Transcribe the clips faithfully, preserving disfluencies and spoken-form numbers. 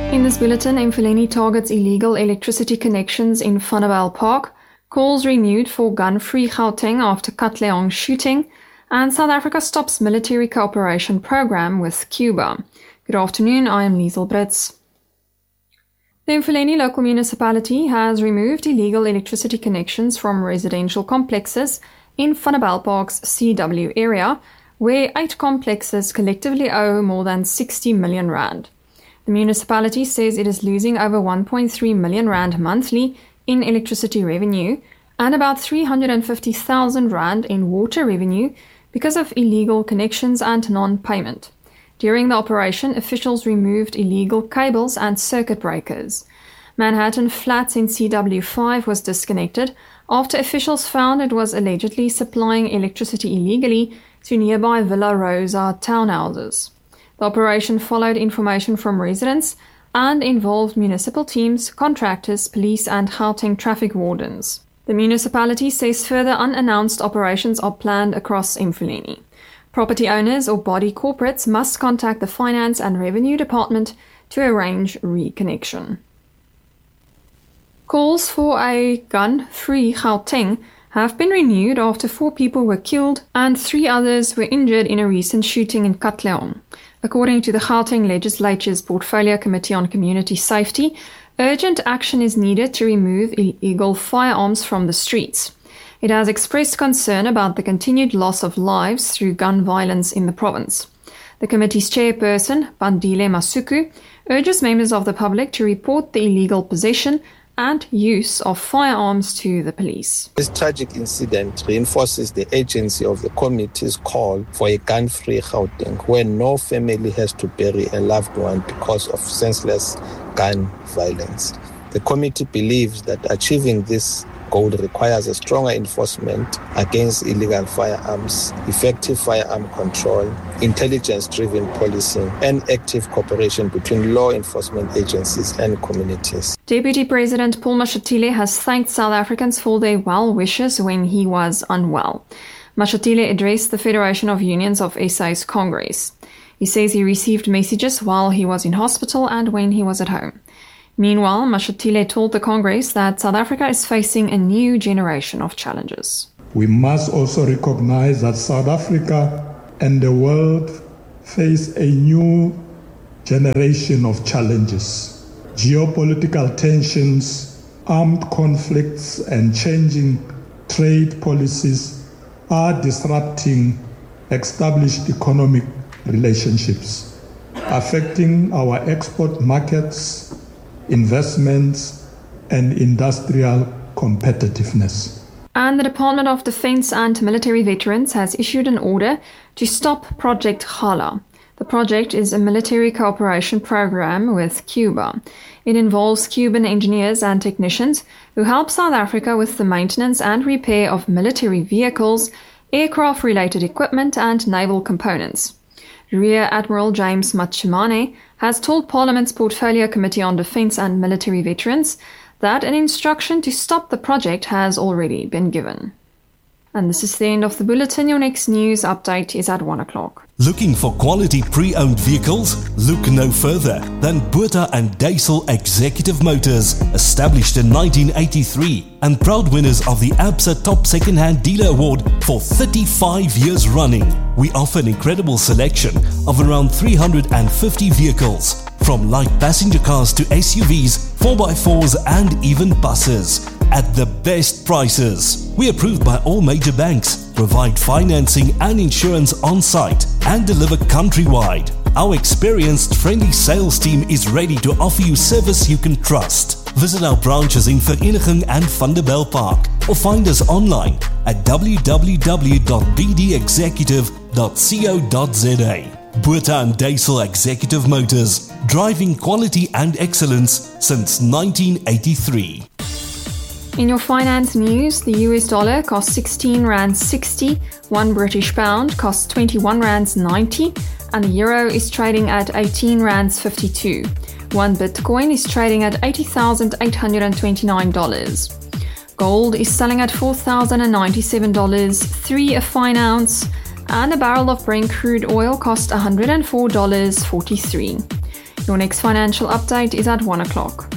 In this bulletin, Mfuleni targets illegal electricity connections in Vanderbijl Park, calls renewed for gun-free Gauteng after Katleong shooting, and South Africa stops military cooperation program with Cuba. Good afternoon, I am Liesel Brits. The Mfuleni local municipality has removed illegal electricity connections from residential complexes in Vanderbijl Park's C W area, where eight complexes collectively owe more than sixty million rand. The municipality says it is losing over one point three million rand monthly in electricity revenue and about three hundred fifty thousand rand in water revenue because of illegal connections and non-payment. During the operation, officials removed illegal cables and circuit breakers. Manhattan Flats in C W five was disconnected after officials found it was allegedly supplying electricity illegally to nearby Villa Rosa townhouses. The operation followed information from residents and involved municipal teams, contractors, police and Gauteng traffic wardens. The municipality says further unannounced operations are planned across Mfuleni. Property owners or body corporates must contact the Finance and Revenue Department to arrange reconnection. Calls for a gun-free Gauteng have been renewed after four people were killed and three others were injured in a recent shooting in Katleong. According to the Gauteng Legislature's Portfolio Committee on Community Safety, urgent action is needed to remove illegal firearms from the streets. It has expressed concern about the continued loss of lives through gun violence in the province. The committee's chairperson, Bandile Masuku, urges members of the public to report the illegal possession and use of firearms to the police. This tragic incident reinforces the agency of the committee's call for a gun-free Gauteng, where no family has to bury a loved one because of senseless gun violence. The committee believes that achieving this goal requires a stronger enforcement against illegal firearms, effective firearm control, intelligence-driven policing, and active cooperation between law enforcement agencies and communities. Deputy President Paul Mashatile has thanked South Africans for their well wishes when he was unwell. Mashatile addressed the Federation of Unions of S A's Congress. He says he received messages while he was in hospital and when he was at home. Meanwhile, Mashatile told the Congress that South Africa is facing a new generation of challenges. We must also recognize that South Africa and the world face a new generation of challenges. Geopolitical tensions, armed conflicts, and changing trade policies are disrupting established economic relationships, affecting our export markets, investments, and industrial competitiveness. And the Department of Defense and Military Veterans has issued an order to stop Project Gala. The project is a military cooperation program with Cuba. It involves Cuban engineers and technicians who help South Africa with the maintenance and repair of military vehicles, aircraft-related equipment, and naval components. Rear Admiral James Machimane has told Parliament's Portfolio Committee on Defence and Military Veterans that an instruction to stop the project has already been given. And this is the end of the bulletin. Your next news update is at one o'clock. Looking for quality pre-owned vehicles? Look no further than Botha and Duisel Executive Motors, established in nineteen eighty-three and proud winners of the ABSA Top Second-Hand Dealer Award for thirty-five years running. We offer an incredible selection of around three hundred fifty vehicles, from light passenger cars to S U Vs, four by fours and even buses, at the best prices. We are approved by all major banks, provide financing and insurance on site, and deliver countrywide. Our experienced, friendly sales team is ready to offer you service you can trust. Visit our branches in Vereniging and Vanderbijl Park, or find us online at w w w dot b d executive dot co dot z a. Botha and Duisel Executive Motors, driving quality and excellence since nineteen eighty-three. In your finance news, the U S dollar costs sixteen rand sixty, one British pound costs twenty-one rand ninety, and the euro is trading at eighteen rand fifty-two. One Bitcoin is trading at eighty thousand eight hundred twenty-nine dollars. Gold is selling at four thousand ninety-seven dollars, three a fine ounce, and a barrel of Brent crude oil costs one hundred four dollars and forty-three cents. Your next financial update is at one o'clock.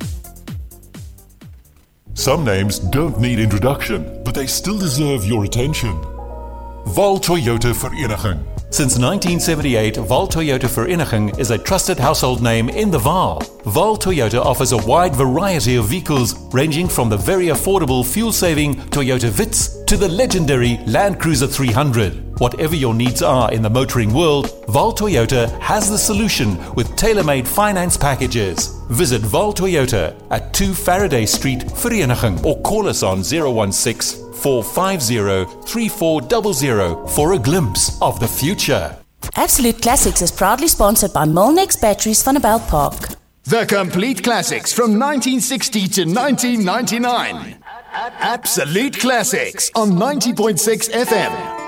Some names don't need introduction, but they still deserve your attention. Val Toyota Vereniging. Since nineteen seventy-eight, Val Toyota Vereniging is a trusted household name in the Vaal. Val Toyota offers a wide variety of vehicles, ranging from the very affordable fuel-saving Toyota Vitz to the legendary Land Cruiser three hundred. Whatever your needs are in the motoring world, Val Toyota has the solution with tailor-made finance packages. Visit Val Toyota at two Faraday Street, Vereniging, or call us on zero one six, four five zero, three four zero zero for a glimpse of the future. Absolute Classics is proudly sponsored by Molnex Batteries Vanderbilt Park. The complete classics from nineteen sixty to nineteen ninety-nine. Absolute Classics on ninety point six F M.